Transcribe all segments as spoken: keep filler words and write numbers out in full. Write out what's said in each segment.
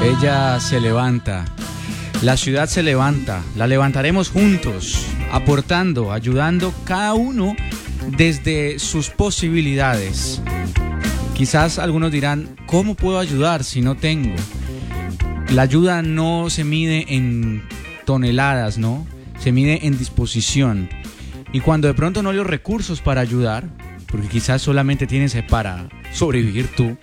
Ella se levanta, la ciudad se levanta, la levantaremos juntos, aportando, ayudando cada uno desde sus posibilidades. Quizás algunos dirán, ¿cómo puedo ayudar si no tengo? La ayuda no se mide en toneladas, ¿no? Se mide en disposición. Y cuando de pronto no hay los recursos para ayudar, porque quizás solamente tienes para sobrevivir tú,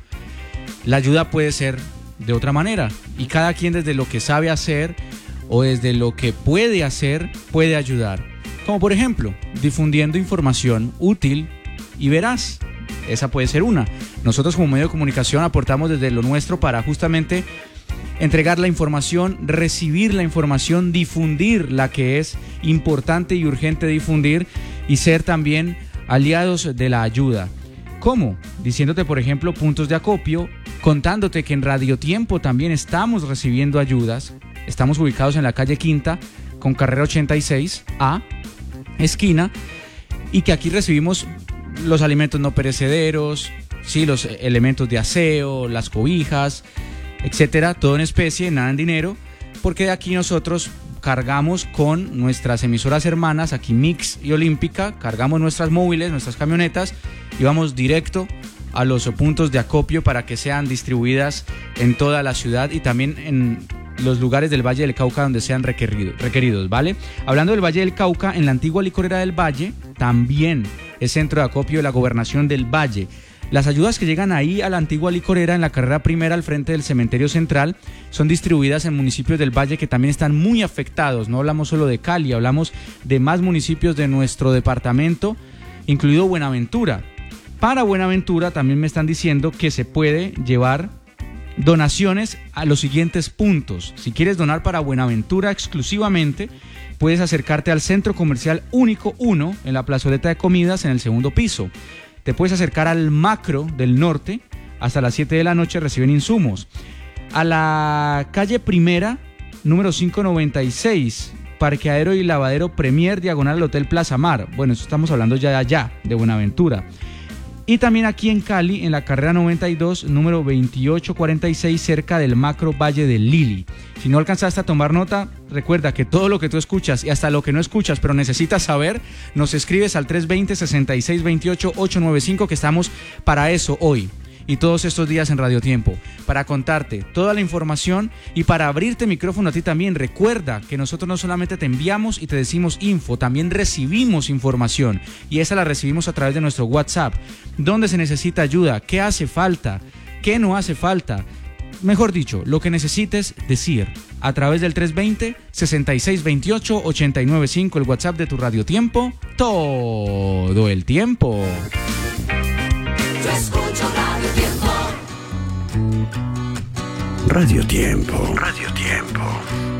la ayuda puede ser de otra manera. Y cada quien desde lo que sabe hacer o desde lo que puede hacer, puede ayudar. Como por ejemplo, difundiendo información útil y veraz. Esa puede ser una. Nosotros como medio de comunicación aportamos desde lo nuestro para justamente entregar la información, recibir la información, difundir la que es importante y urgente difundir y ser también aliados de la ayuda. ¿Cómo? Diciéndote, por ejemplo, puntos de acopio, contándote que en Radio Tiempo también estamos recibiendo ayudas. Estamos ubicados en la calle Quinta con carrera ochenta y seis A, esquina, y que aquí recibimos los alimentos no perecederos, sí, los elementos de aseo, las cobijas, etcétera, todo en especie, nada en dinero, porque de aquí nosotros cargamos con nuestras emisoras hermanas, aquí Mix y Olímpica, cargamos nuestras móviles, nuestras camionetas y vamos directo a los puntos de acopio para que sean distribuidas en toda la ciudad y también en los lugares del Valle del Cauca donde sean requerido, requeridos, ¿vale? Hablando del Valle del Cauca, en la antigua licorera del Valle también es centro de acopio de la Gobernación del Valle. Las ayudas que llegan ahí a la antigua licorera en la carrera primera al frente del cementerio central son distribuidas en municipios del Valle que también están muy afectados. No hablamos solo de Cali, hablamos de más municipios de nuestro departamento, incluido Buenaventura. Para Buenaventura también me están diciendo que se puede llevar donaciones a los siguientes puntos. Si quieres donar para Buenaventura exclusivamente, puedes acercarte al Centro Comercial Único uno en la plazoleta de comidas en el segundo piso. Te puedes acercar al Macro del Norte, hasta las siete de la noche reciben insumos. A la calle Primera, número quinientos noventa y seis, parqueadero y lavadero Premier, diagonal al Hotel Plaza Mar. Bueno, eso estamos hablando ya de allá, de Buenaventura. Y también aquí en Cali, en la carrera noventa y dos, número veintiocho cuarenta y seis, cerca del Macro Valle del Lili. Si no alcanzaste a tomar nota, recuerda que todo lo que tú escuchas y hasta lo que no escuchas, pero necesitas saber, nos escribes al tres dos cero, seis seis dos ocho, ocho nueve cinco, que estamos para eso hoy y todos estos días en Radio Tiempo, para contarte toda la información y para abrirte micrófono a ti también. Recuerda que nosotros no solamente te enviamos y te decimos info, también recibimos información y esa la recibimos a través de nuestro WhatsApp. ¿Dónde se necesita ayuda? ¿Qué hace falta? ¿Qué no hace falta? Mejor dicho, lo que necesites decir a través del tres dos cero, seis seis dos ocho, ocho nueve cinco, el WhatsApp de tu Radio Tiempo, todo el tiempo. Yo escucho Radio Tiempo. Radio Tiempo. Radio Tiempo.